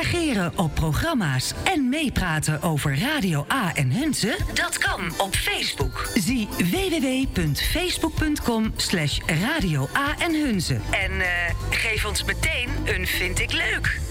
reageren op programma's en meepraten over Radio A en Hunze? Dat kan op Facebook. Zie www.facebook.com/Radio A en Hunze. En geef ons meteen een vind ik leuk.